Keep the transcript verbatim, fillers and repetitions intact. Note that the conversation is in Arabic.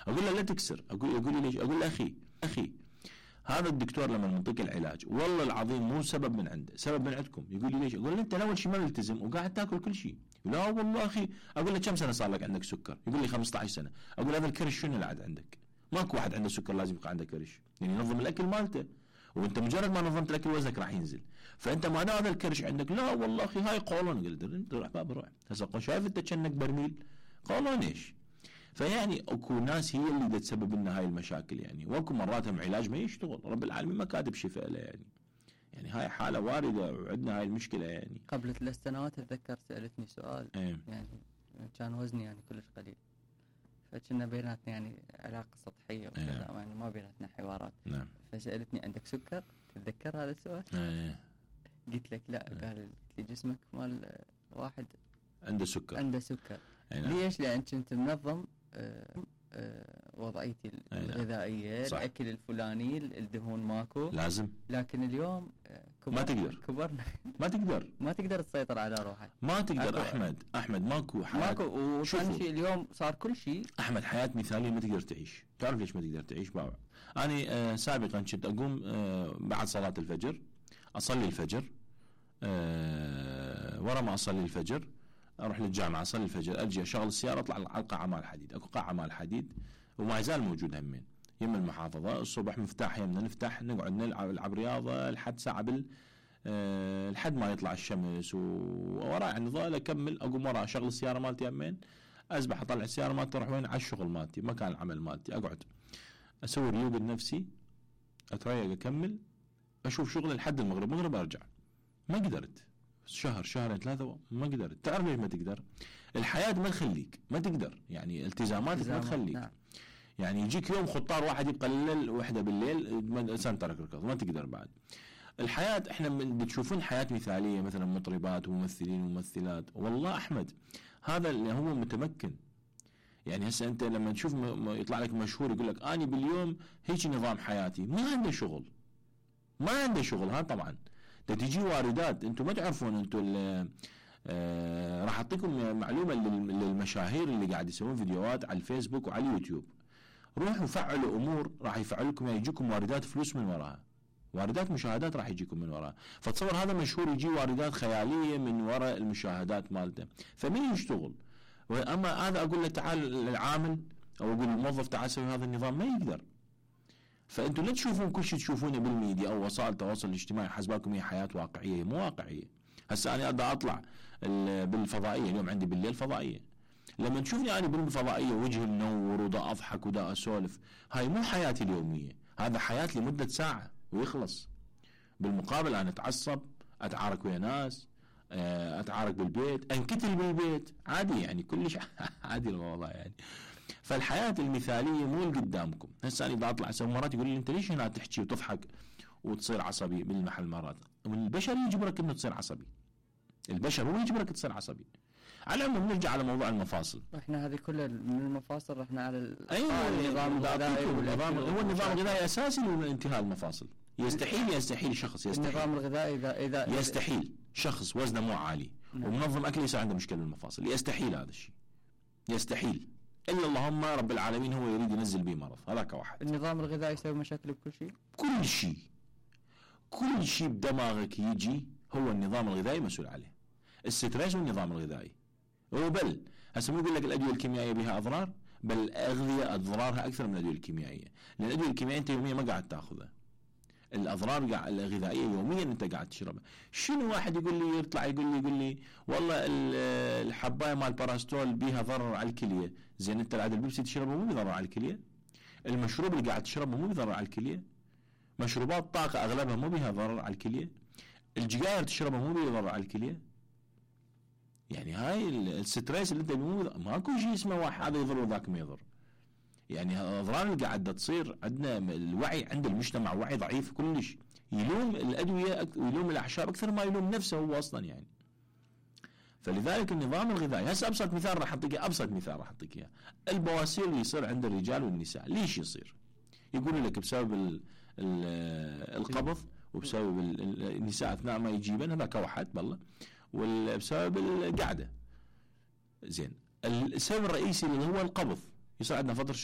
اقول له لا تكسر، اقول يقول لي ليش؟ اقول له اخي اخي هذا الدكتور لما ينطيك العلاج والله العظيم مو سبب من عنده، سبب من عندكم. يقول لي ليش؟ اقول له انت اول شيء ما ملتزم وقاعد تاكل كل شيء. لا والله اخي. اقول له كم سنه صار لك عندك سكر؟ يقول لي خمسة عشر سنه. اقول هذا الكرش شنو اللي عاد عندك؟ ماكو واحد عنده سكر لازم يبقى عنده كرش، يعني نظم الاكل مالته، وانت مجرد ما نظمت الاكل وزنك راح ينزل. فانت ما دام هذا الكرش عندك، لا والله اخي هاي قولون. قلت انت روح باب روح هسه شايف انت كأنك برميل قولون ايش؟ فيعني اكو ناس هي اللي تسبب لنا هاي المشاكل يعني، واكو مراتهم علاج ما يشتغل، رب العالمين ما كاتب شفاء له يعني. يعني هاي حاله وارده وعندنا هاي المشكله يعني. قبل ثلاث سنوات اتذكر سالتني سؤال ايه. يعني كان وزني يعني كلش قليل، فكنا بيناتنا يعني علاقه سطحيه وكذا يعني ما بيناتنا حوارات. نعم. فسالتني عندك سكر؟ تتذكر هذا السؤال؟ ايه. قلت لك لا. ايه. قال لي جسمك مال واحد عنده سكر. عنده سكر. ايه. ليش؟ لان كنت منظم آه آه وضعيتي الغذائيه، الاكل الفلاني، الدهون ماكو لازم. لكن اليوم آه ما تقدر. كبرنا ما تقدر ما تقدر تسيطر على روحك. ما تقدر احمد. احمد ماكو حياة. ماكو. وثاني شيء اليوم صار كل شيء احمد حياه مثاليه ما تقدر تعيش. تعرف ليش ما تقدر تعيش؟ باوع. انا آه سابقا كنت اقوم آه بعد صلاه الفجر اصلي الفجر، آه ورا ما اصلي الفجر اروح للجامعه اصلي الفجر، اجي اشغل السياره اطلع على قاعه مال الحديد. اكو قاعه مال الحديد وما يزال موجود همين يم المحافظه. الصبح مفتاح يمنا نفتح نقعد نلعب نلعب رياضه لحد ساعه بال أه لحد ما يطلع الشمس، ووراي يعني ظل اكمل اقوم ورا اشغل السياره مالتي يمين، ازبح اطلع السياره مالتي اروح وين؟ على الشغل مالتي، مكان العمل مالتي، اقعد اسوي ريوق لنفسي، اتريق، اكمل اشوف شغل لحد المغرب. المغرب ارجع. ما قدرت شهر شهرين ثلاثة ما قدرت. تعرف ليش ما تقدر؟ الحياة ما تخليك، ما تقدر يعني التزاماتك ما تخليك. نعم. يعني يجيك يوم خطار واحد يبقى الليل وحدة بالليل الإنسان ترك الركض، ما تقدر بعد. الحياة احنا بتشوفون حياة مثالية مثلا مطربات وممثلين وممثلات، والله أحمد هذا اللي هو متمكن. يعني هسه أنت لما تشوف يطلع لك مشهور يقول لك أنا باليوم هيك نظام حياتي، ما عنده شغل، ما عنده شغل. ها طبعا ده تجي واردات انتم ما تعرفون. انتم آه راح اعطيكم معلومه للمشاهير اللي قاعد يسوون فيديوهات على الفيسبوك وعلى اليوتيوب، روحوا فعلوا امور راح يفعل لكم، يجيكم واردات فلوس من وراها، واردات مشاهدات راح يجيكم من وراها. فتصور هذا مشهور يجي واردات خياليه من وراء المشاهدات مالته، فمين يشتغل؟ واما هذا اقول له تعال العامل او اقول الموظف تعال سوي هذا النظام، ما يقدر. فانتوا لا تشوفون كل شيء تشوفونه بالميديا او وسائل التواصل الاجتماعي حسباكم هي حياه واقعيه، مو واقعيه. هسه انا ابدا اطلع بالفضائيه، اليوم عندي بالليل فضائيه، لما تشوفني انا بالفضائيه وجهي منور ودا اضحك ودا اسولف، هاي مو حياتي اليوميه، هذا حياه لمده ساعه ويخلص. بالمقابل انا اتعصب، اتعارك ويا ناس، اتعارك بالبيت، انكتل بالبيت، عادي يعني كلش عادي الموضوع يعني. فالحياة المثالية مو اللي قدامكم. هسه انا بدي اطلع اسوي مرات يقول لي انت ليش هنا تحكي وتضحك وتصير عصبي بالمحل مرات؟ البشر يجبرك انه تصير عصبي، البشر هو يجبرك تصير عصبي. على العموم نرجع على موضوع المفاصل. احنا هذه كلها من المفاصل رحنا على ايوه النظام الغذائي. النظام هو النظام الغذائي اساسي لانتهاء المفاصل. يستحيل يستحيل شخص يستحيل النظام الغذائي اذا اذا يستحيل شخص وزنه مو عالي ومنظم اكل يصير عنده مشكله بالمفاصل، يستحيل هذا الشيء، يستحيل. إلا اللهم رب العالمين هو يريد ينزل به مرض، هذاك واحد. النظام الغذائي يسوي مشاكل بكل شيء؟ كل شيء كل شيء بدماغك يجي هو النظام الغذائي مسؤول عليه. الستريس والنظام الغذائي. وبل هسه مو يقول لك الأدوية الكيميائية بها أضرار، بل الأغذية أضرارها أكثر من الأدوية الكيميائية، لأن الأدوية الكيميائية أنت يوميا ما قاعد تأخذها. الأضرار الغذائية يوميا أنت قاعد تشربها. شنو واحد يقول لي يطلع يقول لي يقول لي والله الحباية مال باراستول بيها ضرر على الكلية، زين أنت العاد البيبسي تشربه مو بيضرر على الكلية؟ المشروب اللي قاعد تشربه مو بيضرر على الكلية؟ مشروبات الطاقة أغلبها مو بيها ضرر على الكلية؟ الجزائر تشربها مو بيضرر على الكلية؟ يعني هاي الستريس اللي أنت مو ماكو شيء اسمه واحد هذا يضر وذاك ما يضر. يعني الاضرار اللي قاعده تصير عندنا، الوعي عند المجتمع وعي ضعيف كلش، يلوم الادويه ويلوم الاعشاب اكثر ما يلوم نفسه هو اصلا يعني. فلذلك النظام الغذائي هسه ابسط مثال راح اعطيك، ابسط مثال راح اعطيك اياه، البواسير اللي يصير عند الرجال والنساء، ليش يصير؟ يقولوا لك بسبب ال ال القبض، وبسبب النساء اثناء ما يجيبن، هذاك واحد بالله، وبسبب القعده. زين السبب الرئيسي اللي هو القبض، يصير عندنا فتره